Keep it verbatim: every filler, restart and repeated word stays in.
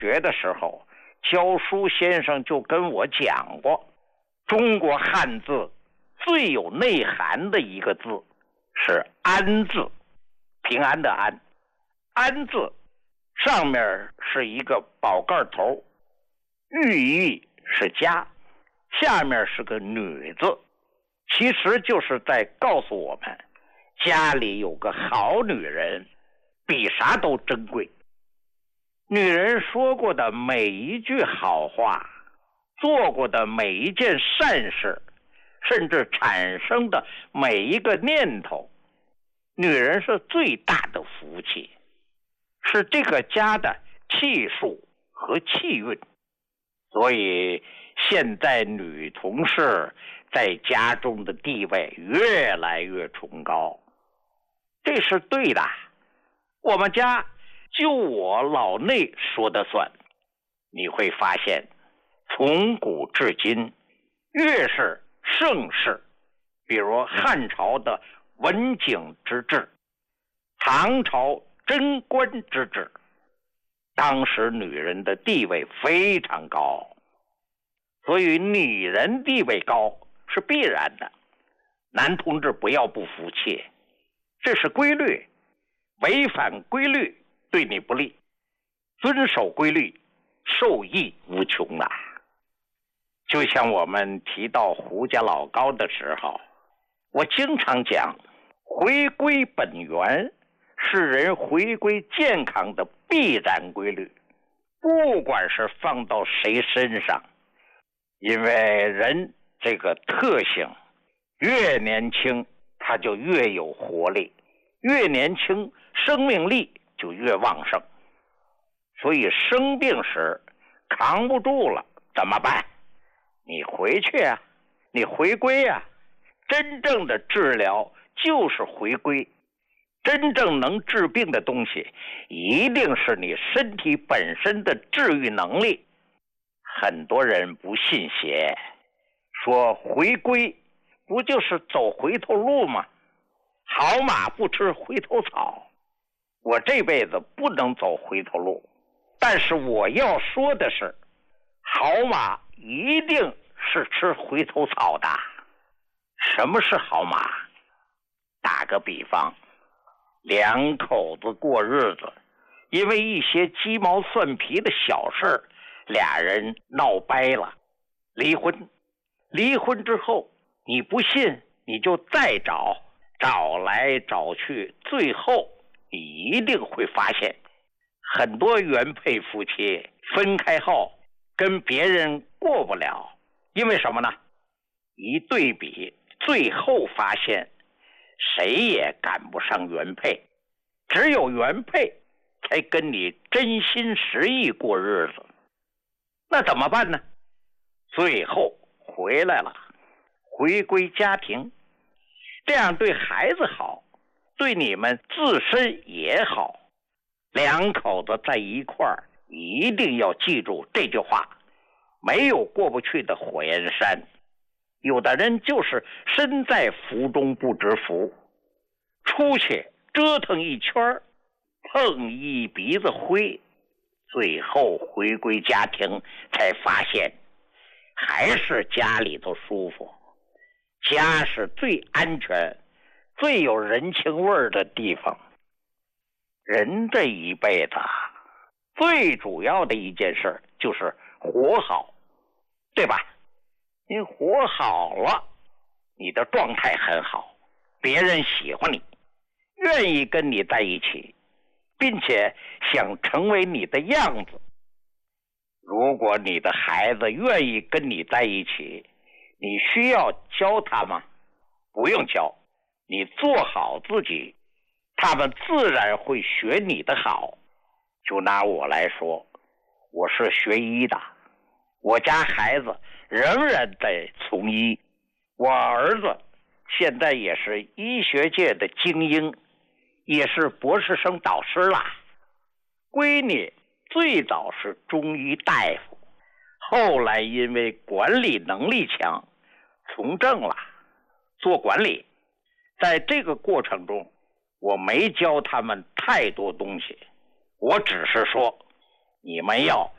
学的时候，教书先生就跟我讲过，中国汉字最有内涵的一个字是安字，平安的安。安字上面是一个宝盖头，寓意是家，下面是个女字，其实就是在告诉我们，家里有个好女人比啥都珍贵。女人说过的每一句好话，做过的每一件善事，甚至产生的每一个念头，女人是最大的福气，是这个家的气数和气运。所以现在女同事在家中的地位越来越崇高，这是对的。我们家就我老内说的算。你会发现从古至今，越是盛世，比如汉朝的文景之治，唐朝贞观之治，当时女人的地位非常高，所以女人地位高是必然的。男同志不要不服气，这是规律，违反规律对你不利，遵守规律受益无穷啊。就像我们提到胡家老高的时候，我经常讲，回归本源是人回归健康的必然规律，不管是放到谁身上，因为人这个特性，越年轻他就越有活力，越年轻生命力就越旺盛。所以生病时扛不住了怎么办？你回去啊，你回归啊。真正的治疗就是回归，真正能治病的东西一定是你身体本身的治愈能力。很多人不信邪，说回归不就是走回头路吗？好马不吃回头草。我这辈子不能走回头路，但是我要说的是，好马一定是吃回头草的。什么是好马？打个比方，两口子过日子，因为一些鸡毛蒜皮的小事，俩人闹掰了，离婚。离婚之后，你不信你就再找，找来找去，最后你一定会发现，很多原配夫妻分开后跟别人过不了，因为什么呢？一对比，最后发现谁也赶不上原配，只有原配才跟你真心实意过日子。那怎么办呢？最后回来了，回归家庭，这样对孩子好，对你们自身也好。两口子在一块儿，一定要记住这句话，没有过不去的火焰山。有的人就是身在福中不知福，出去折腾一圈，碰一鼻子灰，最后回归家庭才发现，还是家里头舒服。家是最安全、最有人情味的地方。人这一辈子最主要的一件事就是活好，对吧？你活好了，你的状态很好，别人喜欢你，愿意跟你在一起，并且想成为你的样子。如果你的孩子愿意跟你在一起，你需要教他吗？不用教，你做好自己，他们自然会学你的好。就拿我来说，我是学医的，我家孩子仍然在从医，我儿子现在也是医学界的精英，也是博士生导师啦。闺女最早是中医大夫，后来因为管理能力强，从政了，做管理。在这个过程中，我没教他们太多东西，我只是说，你们要